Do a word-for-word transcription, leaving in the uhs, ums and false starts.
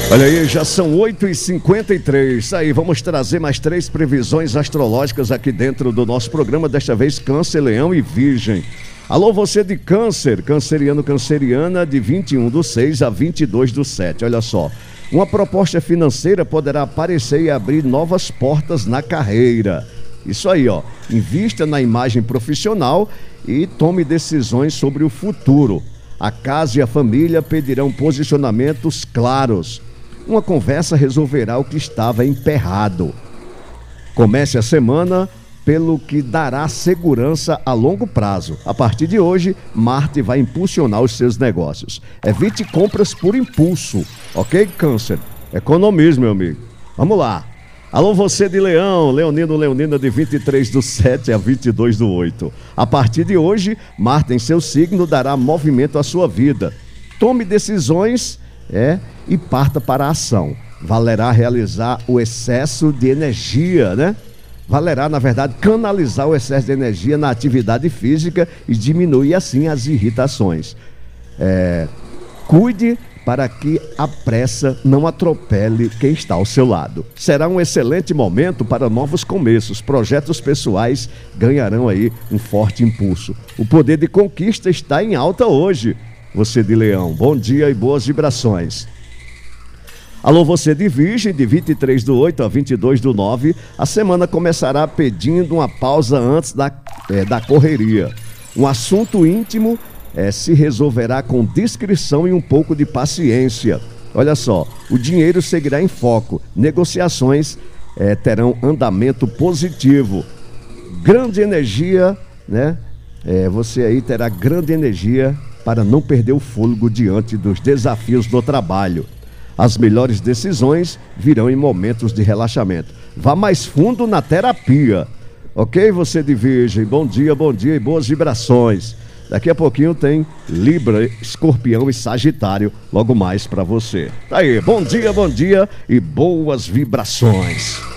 Olha aí, já são oito e cinquenta e três. Aí, vamos trazer mais três previsões astrológicas aqui dentro do nosso programa, desta vez Câncer, Leão e Virgem. Alô, você de Câncer, canceriano, canceriana, de vinte e um do seis a vinte e dois do sete. Olha só, uma proposta financeira poderá aparecer e abrir novas portas na carreira. Isso aí, ó, invista na imagem profissional e tome decisões sobre o futuro. A casa e a família pedirão posicionamentos claros. Uma conversa resolverá o que estava emperrado. Comece a semana pelo que dará segurança a longo prazo. A partir de hoje, Marte vai impulsionar os seus negócios. Evite compras por impulso, ok, Câncer? Economize, meu amigo. Vamos lá. Alô, você de Leão, Leonino, Leonina, de vinte e três do sete a vinte e dois do oito. A partir de hoje, Marte em seu signo dará movimento à sua vida. Tome decisões é, e parta para a ação. Valerá realizar o excesso de energia, né? Valerá, na verdade, canalizar o excesso de energia na atividade física e diminuir assim as irritações. É, cuide para que a pressa não atropele quem está ao seu lado. Será um excelente momento para novos começos. Projetos pessoais ganharão aí um forte impulso. O poder de conquista está em alta hoje. Você de Leão, bom dia e boas vibrações. Alô, você de Virgem, de vinte e três do oito a vinte e dois do nove, a semana começará pedindo uma pausa antes da, é, da correria. Um assunto íntimo É, se resolverá com discrição e um pouco de paciência. Olha só, o dinheiro seguirá em foco. Negociações é, terão andamento positivo. Grande energia, né? É, você aí terá grande energia para não perder o fôlego diante dos desafios do trabalho. As melhores decisões virão em momentos de relaxamento. Vá mais fundo na terapia. Ok, você de Virgem? Bom dia, bom dia e boas vibrações. Daqui a pouquinho tem Libra, Escorpião e Sagitário, logo mais para você. Tá aí, bom dia, bom dia e boas vibrações.